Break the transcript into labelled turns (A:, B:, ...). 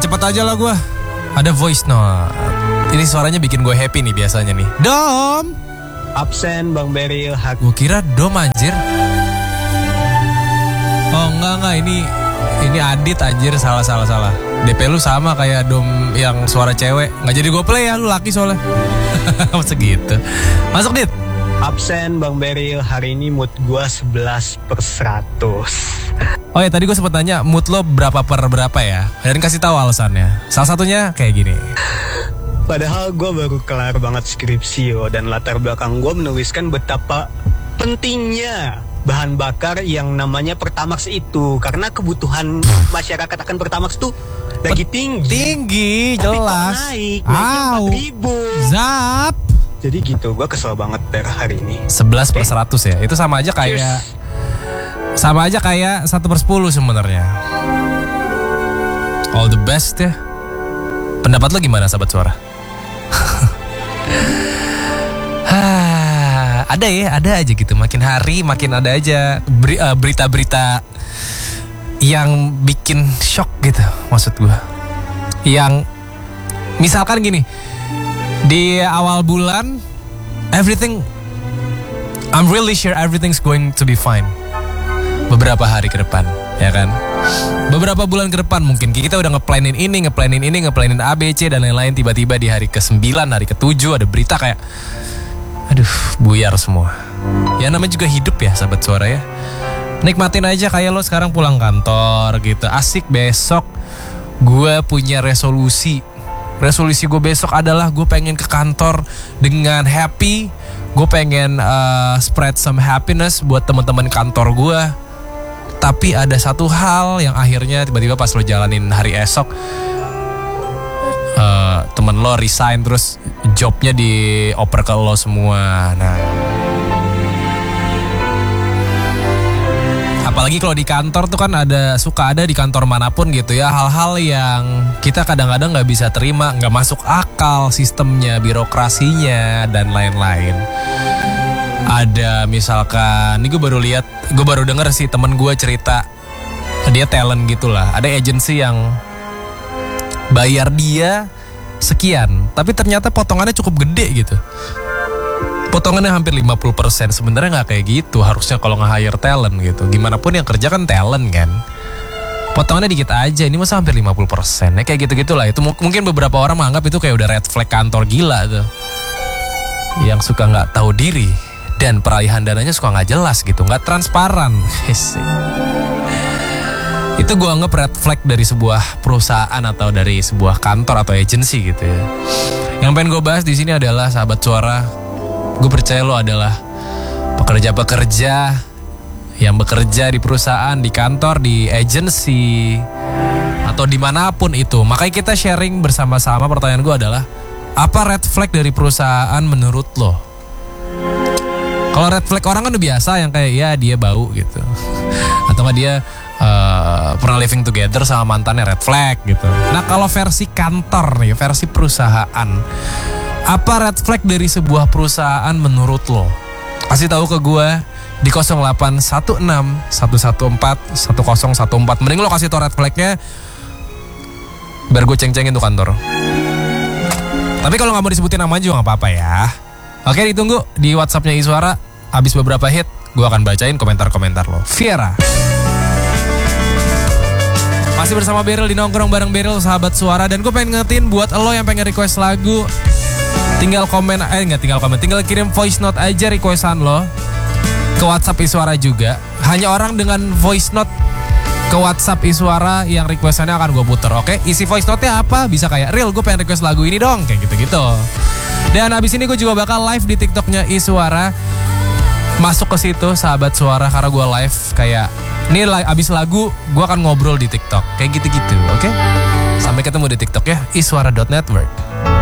A: cepet aja lah gue. Ada voice note. Ini suaranya bikin gue happy nih biasanya nih. Dom.
B: Absen Bang Beril.
A: Gue kira Dom anjir. Oh enggak ini Adit anjir, salah. DP lu sama kayak Dom yang suara cewek. Nggak jadi gue play ya, lu laki soalnya. Masa gitu. Masuk Dit.
B: Absen Bang Beril, hari ini mood gue 11/100.
A: Oh ya, tadi gue sempat tanya mood lo berapa per berapa ya, dan kasih tahu alasannya. Salah satunya kayak gini.
B: Padahal gue baru kelar banget skripsi dan latar belakang gue menuliskan betapa pentingnya bahan bakar yang namanya Pertamax itu, karena kebutuhan masyarakat akan Pertamax tuh lagi tinggi,
A: jelas.
B: Tapi kok naik 4.000.
A: Zap.
B: Jadi gitu, gue kesel banget per hari ini.
A: 11/100 ya, itu sama aja kayak sama aja kayak 1/10 sebenarnya. All the best ya. Pendapat lo gimana sahabat suara? Ada aja gitu. Makin hari makin ada aja berita-berita yang bikin shock gitu, maksud gue. Yang misalkan gini, di awal bulan I'm really sure everything's going to be fine. Beberapa hari ke depan, ya kan? Beberapa bulan ke depan mungkin kita udah ngeplanin ini, ngeplanin A, B, C dan lain-lain. Tiba-tiba di hari ke-9, hari ke-7 ada berita kayak, aduh, buyar semua. Ya namanya juga hidup ya, sahabat suara ya. Nikmatin aja kayak lo sekarang pulang kantor gitu. Asik, besok gue punya resolusi. Resolusi gue besok adalah gue pengen ke kantor dengan happy. Gue pengen spread some happiness buat teman-teman kantor gue. Tapi ada satu hal yang akhirnya tiba-tiba pas lo jalanin hari esok, temen lo resign, terus jobnya dioper ke lo semua. Nah, apalagi kalau di kantor tuh kan suka ada di kantor manapun gitu ya, hal-hal yang kita kadang-kadang nggak bisa terima, nggak masuk akal sistemnya, birokrasinya dan lain-lain. Ada misalkan, ini gue baru denger sih temen gue cerita, dia talent gitulah, ada agensi yang bayar dia sekian, tapi ternyata potongannya cukup gede gitu. Potongannya hampir 50%. Sebenarnya nggak kayak gitu, harusnya kalau nge-hire talent gitu. Gimana pun yang kerja kan talent kan. Potongannya dikit aja, ini masa hampir 50%. Ya kayak gitu-gitulah. Itu mungkin beberapa orang menganggap itu kayak udah red flag kantor gila tuh. Yang suka nggak tahu diri dan peralihan dananya suka nggak jelas gitu, nggak transparan. Itu gue anggap red flag dari sebuah perusahaan atau dari sebuah kantor atau agensi gitu ya. Yang pengen gue bahas di sini adalah sahabat suara, gue percaya lo adalah pekerja-pekerja yang bekerja di perusahaan, di kantor, di agensi atau dimanapun itu. Makanya kita sharing bersama-sama. Pertanyaan gue adalah, apa red flag dari perusahaan menurut lo? Kalau red flag orang kan udah biasa, yang kayak ya dia bau gitu, atau nggak dia pernah living together sama mantannya, red flag gitu. Nah kalau versi kantor nih, versi perusahaan, apa red flag dari sebuah perusahaan menurut lo? Kasih tahu ke gue di 0816 114 1014. Mending lo kasih tau red flagnya biar gue ceng-cengin tuh kantor. Tapi kalau nggak mau disebutin namanya juga nggak apa-apa ya. Oke, ditunggu di WhatsAppnya Iswara. Habis beberapa hit, gue akan bacain komentar-komentar lo. Viera. Masih bersama Beril di Nongkrong bareng Beril, sahabat suara. Dan gue pengen ngetin buat lo yang pengen request lagu, tinggal kirim voice note aja requestan lo ke WhatsApp Iswara juga. Hanya orang dengan voice note ke WhatsApp Iswara yang requestannya akan gue puter, oke? Isi voice note-nya apa? Bisa kayak, Real, gue pengen request lagu ini dong, kayak gitu-gitu. Dan habis ini gue juga bakal live di TikToknya Iswara. Masuk ke situ sahabat suara, karena gue live kayak ini abis lagu gue akan ngobrol di TikTok kayak gitu-gitu, oke? Sampai ketemu di TikTok ya, iswara.network.